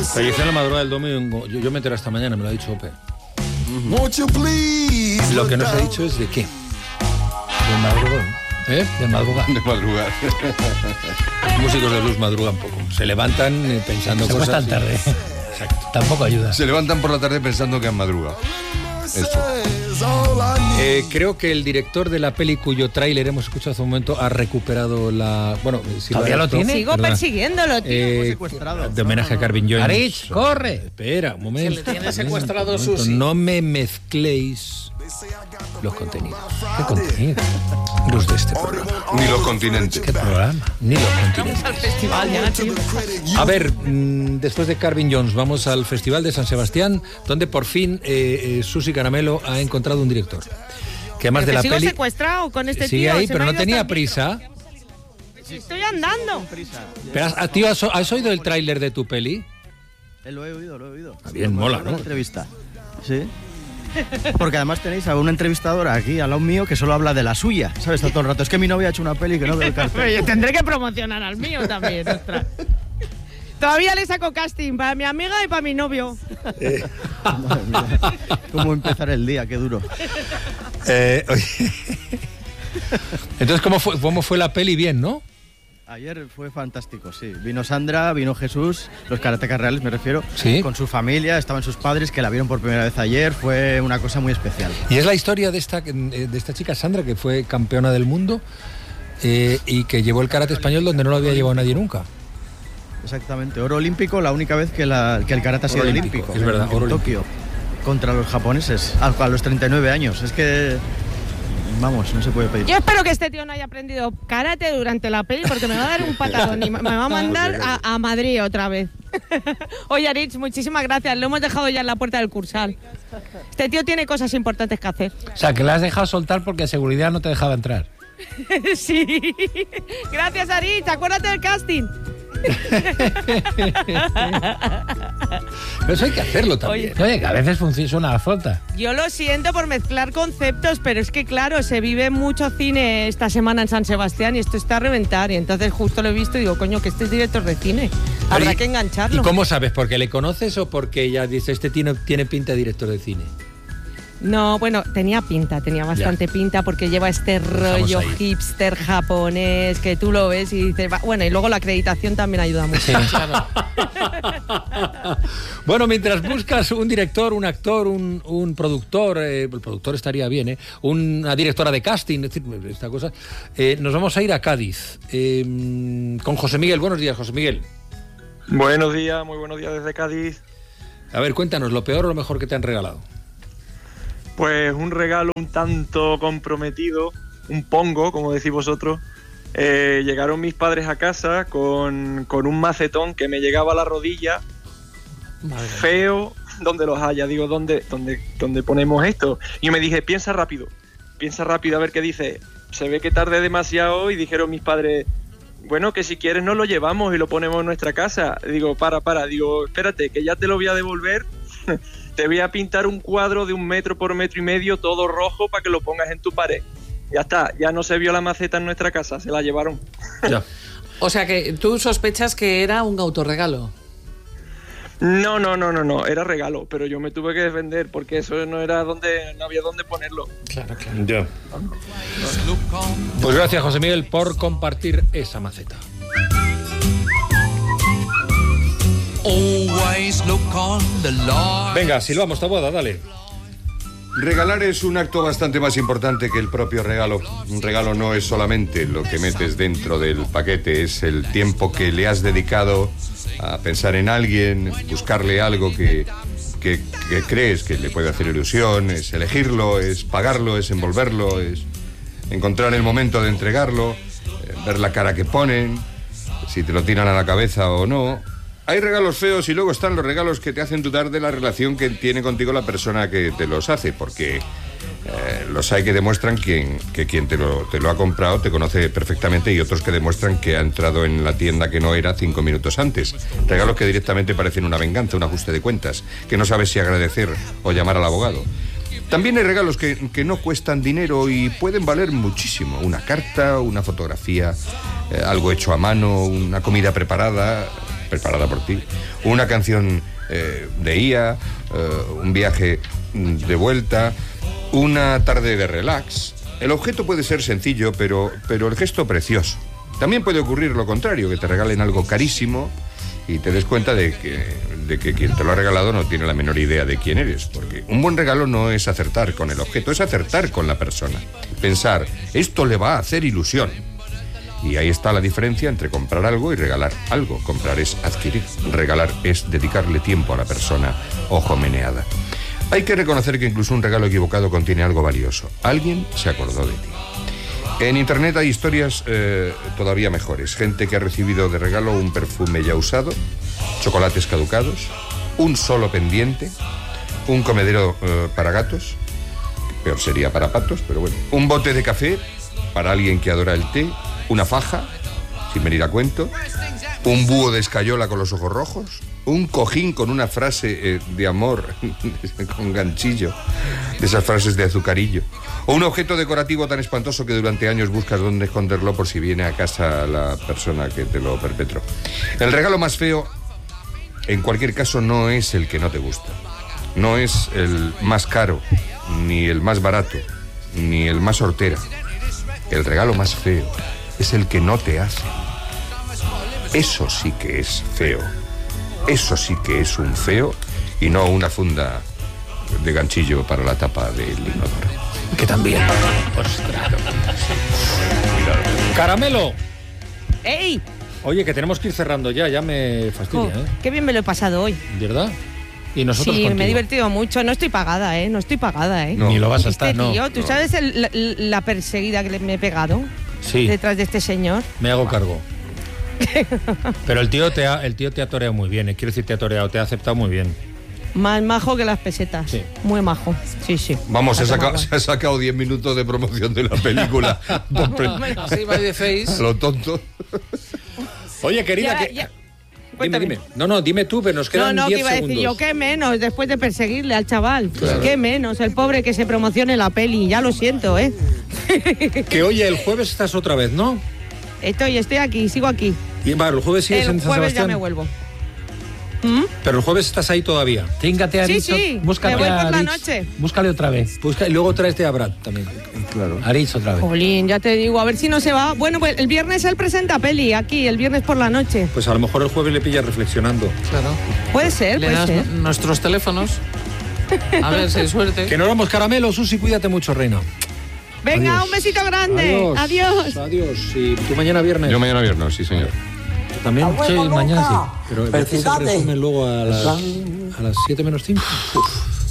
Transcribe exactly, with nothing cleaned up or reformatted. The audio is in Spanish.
Falleció en la madrugada del domingo. Yo, yo me enteré esta mañana, me lo ha dicho Ope. Lo que no se ha dicho es de qué. De madrugón. ¿Eh? De madrugar. De madrugar. Los músicos de blues madrugan poco. Se levantan eh, pensando Se cosas. cuestan y... tarde. Exacto. Tampoco ayuda. Se levantan por la tarde pensando que han madrugado. Eso. Eh, creo que el director de la peli cuyo tráiler hemos escuchado hace un momento ha recuperado la... Bueno, si ¿Todavía lo tiene? Sigo Perdona. persiguiéndolo, tío. Eh, de homenaje a Carvin Jones. Arich, corre. Espera, un momento. Se le tiene un secuestrado momento. Susi. No me mezcléis los contenidos. ¿Qué contenido? Los de este programa. Ni los continentes. ¿Qué programa? Ni los Al continentes. festival ya, tío. A ver, mmm, después de Carvin Jones, vamos al Festival de San Sebastián, donde por fin eh, eh, Susi Caramelo ha encontrado un director. Que además Pero de la que sigo peli... secuestrado con este sigue tío. ahí, se pero me ha no ido tenía tan- prisa. Estoy andando. Pero, has- tío, ¿has, has oído el tráiler de tu peli? Eh, Lo he oído, lo he oído. Ah, bien, mola, Una ¿no? entrevista. Sí. Porque además tenéis a una entrevistadora aquí al lado mío que solo habla de la suya, ¿sabes? Todo el rato. Es que mi novia ha hecho una peli que no ve el Pero cartel. yo tendré que promocionar al mío también, ostras. Todavía le saco casting para mi amiga y para mi novio. Madre mía. ¿Cómo empezar el día? Qué duro. Eh, oye. Entonces, ¿cómo fue, ¿cómo fue la peli? Bien, ¿no? Ayer fue fantástico, sí. Vino Sandra, vino Jesús, los karatecas reales me refiero, Sí. con su familia, estaban sus padres que la vieron por primera vez ayer, fue una cosa muy especial. Y es la historia de esta, de esta chica Sandra, que fue campeona del mundo eh, y que llevó el karate español donde no lo había llevado nadie nunca. Exactamente, oro olímpico, la única vez que, la, que el karate ha sido Oro olímpico, olímpico, es verdad, en, oro en Tokio, contra los japoneses, a, a los treinta y nueve años. Es que, vamos, no se puede pedir. Yo espero que este tío no haya aprendido karate durante la peli porque me va a dar un patadón y me va a mandar a, a Madrid otra vez. Oye, Arich, muchísimas gracias. Lo hemos dejado ya en la puerta del Cursal. Este tío tiene cosas importantes que hacer. O sea, que la has dejado soltar porque seguridad no te dejaba entrar. Sí. Gracias, Arich. Acuérdate del casting. Pero eso hay que hacerlo también. Oye, que a veces funciona la flota. Yo lo siento por mezclar conceptos, pero es que claro, se vive mucho cine esta semana en San Sebastián y esto está a reventar. Y entonces justo lo he visto y digo, coño, que este es director de cine. Habrá ¿Y- que engancharlo. ¿Y cómo sabes? ¿Porque le conoces o porque ya dice, este tiene, tiene pinta de director de cine? No, bueno, tenía pinta, tenía bastante Ya. pinta porque lleva este rollo ahí. hipster japonés que tú lo ves y dices, va- bueno, y luego la acreditación también ayuda mucho. Sí, claro. Bueno, mientras buscas un director, un actor, un, un productor, eh, el productor estaría bien, ¿eh? Una directora de casting, es decir, esta cosa, eh, nos vamos a ir a Cádiz eh, con José Miguel. Buenos días, José Miguel. Buenos días, muy buenos días desde Cádiz. A ver, cuéntanos, lo peor o lo mejor que te han regalado. Pues un regalo un tanto comprometido, un pongo, como decís vosotros. Eh, llegaron mis padres a casa con, con un macetón que me llegaba a la rodilla, feo, donde los haya. Digo, ¿dónde, dónde, ¿dónde ponemos esto? Y me dije, piensa rápido, piensa rápido a ver qué dice. Se ve que tardé demasiado y dijeron mis padres, bueno, que si quieres nos lo llevamos y lo ponemos en nuestra casa. Digo, para, para, digo, espérate, que ya te lo voy a devolver. Te voy a pintar un cuadro de un metro por metro y medio, todo rojo, para que lo pongas en tu pared. Ya está, ya no se vio la maceta en nuestra casa, se la llevaron. Ya. O sea que tú sospechas que era un autorregalo. No, no, no, no, no, era regalo, pero yo me tuve que defender porque eso no era donde, no había dónde ponerlo. Claro, claro. Ya. Pues gracias, José Miguel, por compartir esa maceta. Venga, silbamos, Taboada, dale. Regalar es un acto bastante más importante que el propio regalo. Un regalo no es solamente lo que metes dentro del paquete, es el tiempo que le has dedicado a pensar en alguien, buscarle algo que, que, que crees que le puede hacer ilusión, es elegirlo, es pagarlo, es envolverlo, es encontrar el momento de entregarlo, eh, ver la cara que ponen, si te lo tiran a la cabeza o no. Hay regalos feos y luego están los regalos que te hacen dudar de la relación que tiene contigo la persona que te los hace, porque eh, los hay que demuestran quien, que quien te lo, te lo ha comprado te conoce perfectamente y otros que demuestran que ha entrado en la tienda que no era cinco minutos antes. Regalos que directamente parecen una venganza, un ajuste de cuentas, que no sabes si agradecer o llamar al abogado. También hay regalos que, que no cuestan dinero y pueden valer muchísimo. Una carta, una fotografía, eh, algo hecho a mano, una comida preparada. preparada por ti, una canción eh, de I A, eh, un viaje de vuelta, una tarde de relax. El objeto puede ser sencillo, pero, pero el gesto precioso. También puede ocurrir lo contrario, que te regalen algo carísimo y te des cuenta de que, de que quien te lo ha regalado no tiene la menor idea de quién eres, porque un buen regalo no es acertar con el objeto, es acertar con la persona. Pensar, esto le va a hacer ilusión. Y ahí está la diferencia entre comprar algo y regalar algo. Comprar es adquirir, regalar es dedicarle tiempo a la persona ojo meneada. Hay que reconocer que incluso un regalo equivocado contiene algo valioso. Alguien se acordó de ti. En internet hay historias eh, todavía mejores. Gente que ha recibido de regalo un perfume ya usado, chocolates caducados, un solo pendiente, un comedero eh, para gatos, peor sería para patos, pero bueno, un bote de café para alguien que adora el té, una faja, sin venir a cuento, un búho de escayola con los ojos rojos, un cojín con una frase eh, de amor con ganchillo, de esas frases de azucarillo, o un objeto decorativo tan espantoso que durante años buscas dónde esconderlo por si viene a casa la persona que te lo perpetró. El regalo más feo, en cualquier caso, no es el que no te gusta, no es el más caro, ni el más barato, ni el más hortera. El regalo más feo es el que no te hace. Eso sí que es feo. Eso sí que es un feo y no una funda de ganchillo para la tapa del inodoro. Que también. Ostras. Caramelo. ¡Ey! Oye, que tenemos que ir cerrando ya, ya me fastidia, Oh, ¿eh? qué bien me lo he pasado hoy. ¿Verdad? Y nosotros Sí, contigo. me he divertido mucho. No estoy pagada, ¿eh? No estoy pagada, ¿eh? No. Ni lo vas a Este estar, no. tío, ¿tú no. sabes el- la, la perseguida que le- me he pegado Sí, detrás de este señor? me hago cargo. Pero el tío te ha, el tío te ha toreado muy bien, eh. Quiero decir, te ha toreado, te ha aceptado muy bien. Más majo que las pesetas. Sí. Muy majo. Sí, sí. Vamos, se ha, Ha sacado, tomado. se ha sacado diez minutos de promoción de la película. Por pre- Así by the face. Lo tonto. Oye, querida, Ya, que... ya. Dime, Cuéntame. dime. No, no, dime tú, pero nos No, quedan no, que diez iba a segundos. decir yo, qué menos después de perseguirle al chaval. Claro. Qué menos, el pobre que se promocione la peli, ya lo siento, ¿eh? Que oye, el jueves estás otra vez, ¿no? Estoy, estoy aquí, sigo aquí. Y vale, el jueves sigues El en San jueves ya Sebastián. me vuelvo. ¿Mm? Pero el jueves estás ahí todavía. Tíngate a Sí, Aritz, sí, búscate me voy a por la Aritz. noche. Búscale otra vez. Busca, y luego traes a Brad también. Claro. Aritz otra vez. Jolín, ya te digo, a ver si no se va. Bueno, pues el viernes él presenta peli aquí, el viernes por la noche. Pues a lo mejor el jueves le pillas reflexionando. Claro. Puede ser, Le puede das ser. nu- nuestros teléfonos. A ver si hay suerte. Que nos vamos, caramelo. Susi, cuídate mucho, reina. Venga, Adiós. un besito grande. Adiós. Adiós. Y tú mañana viernes. Yo mañana viernes, sí, señor. ¿Tú también? Sí, mañana sí. Pero ¿ves el resumen luego a las, a las siete menos cinco? Uf.